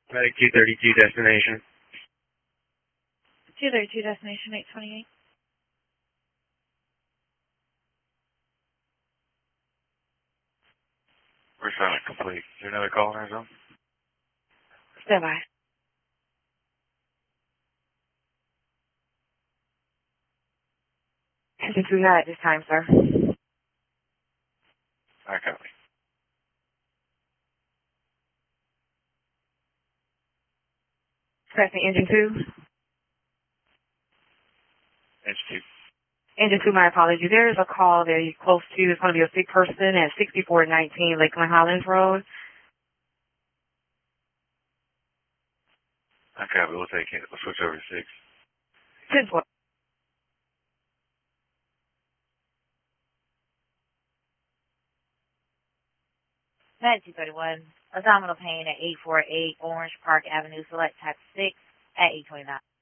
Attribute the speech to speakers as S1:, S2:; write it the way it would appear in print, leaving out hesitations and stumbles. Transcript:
S1: Medic 232 destination.
S2: 232 destination 828.
S1: We're silent complete. Is there another call in our zone?
S2: Stand by. Engine 2 not at this time, sir.
S1: I copy.
S2: Pressing engine 2.
S1: Engine 2.
S2: Engine 2, my apologies. There is a call very close to, it's going to be a sick person at 6419 Lakeland Highlands Road.
S1: I copy. We'll take it. We'll switch over to 6.
S2: 10-4. Med 231, abdominal pain at 848 Orange Park Avenue, select type 6 at 829.